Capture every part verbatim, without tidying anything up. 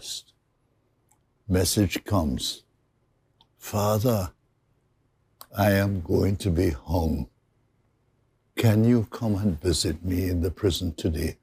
request. Message comes, Father, I am going to be hung. Can you come and visit me in the prison today?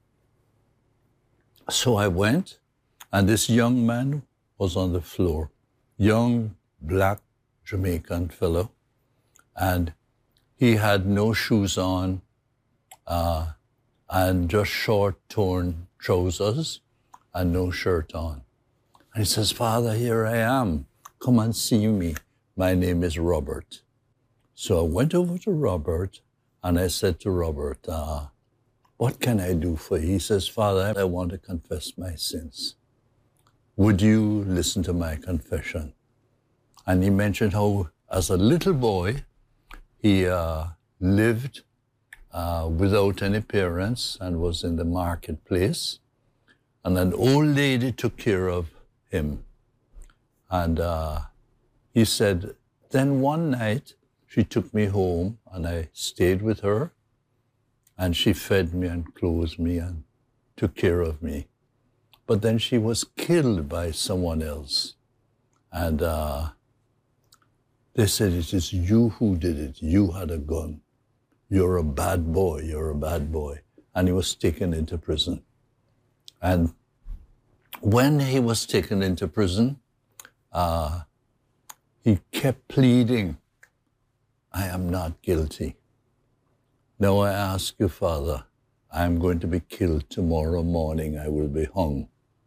So I went, and this young man was on the floor, young, black, Jamaican fellow, and he had no shoes on uh, and just short, torn trousers and no shirt on. And he says, Father, here I am. Come and see me. My name is Robert. So I went over to Robert, and I said to Robert, uh, what can I do for you? He says, Father, I want to confess my sins. Would you listen to my confession? And he mentioned how, as a little boy, he uh, lived uh, without any parents and was in the marketplace. And an old lady took care of him. And uh, he said, then one night, she took me home, and I stayed with her. And she fed me and clothed me and took care of me. But then she was killed by someone else. And uh, they said, it is you who did it. You had a gun. You're a bad boy. You're a bad boy. And he was taken into prison. And when he was taken into prison, uh, he kept pleading, I am not guilty. Now I ask you, Father, I am going to be killed tomorrow morning. I will be hung.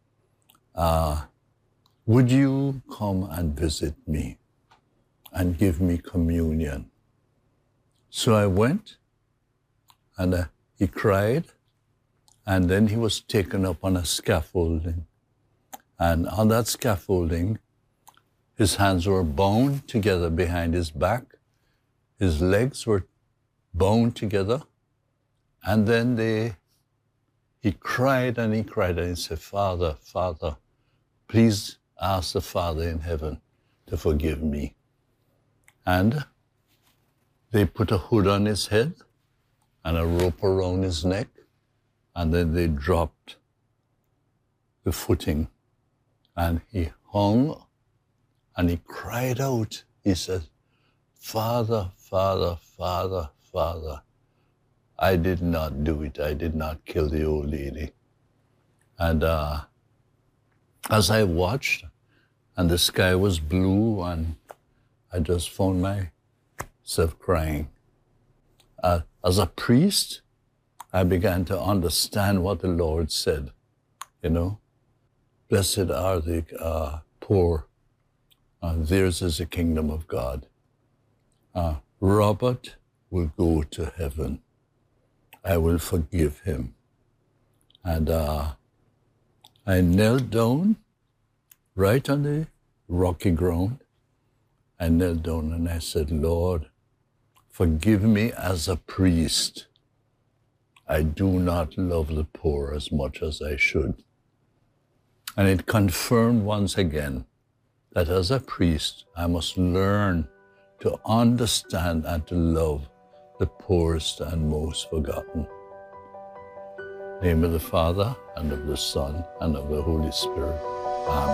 Uh, would you come and visit me and give me communion? So I went, and uh, he cried, and then he was taken up on a scaffolding. And on that scaffolding, his hands were bound together behind his back. His legs were bound together. And then they, he cried and he cried and he said, Father, Father, please ask the Father in heaven to forgive me. And they put a hood on his head and a rope around his neck, and then they dropped the footing, and he hung and he cried out. He said, Father, Father, Father, Father, I did not do it. I did not kill the old lady. And uh, as I watched, and the sky was blue, and I just found myself crying. Uh, as a priest, I began to understand what the Lord said, you know. Blessed are the uh, poor, uh, theirs is the kingdom of God. Uh, Robert will go to heaven. I will forgive him. And uh, I knelt down right on the rocky ground. I knelt down and I said, Lord, forgive me as a priest. I do not love the poor as much as I should. And it confirmed once again that as a priest, I must learn to understand and to love the poorest and most forgotten. In the name of the Father, and of the Son, and of the Holy Spirit. Amen.